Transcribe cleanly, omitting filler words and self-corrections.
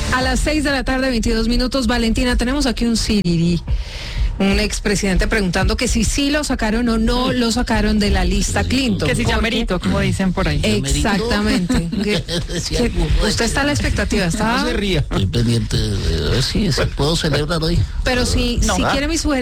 A las 6:22 p.m, Valentina, tenemos aquí un sirirí. Un expresidente preguntando que si lo sacaron o no lo sacaron de la lista Clinton. Que si ya merito, como dicen por ahí. Exactamente. Usted está a la expectativa, ¿está? No se ría. Estoy pendiente de ver si se puedo celebrar hoy. Pero si quiere mi sugerencia.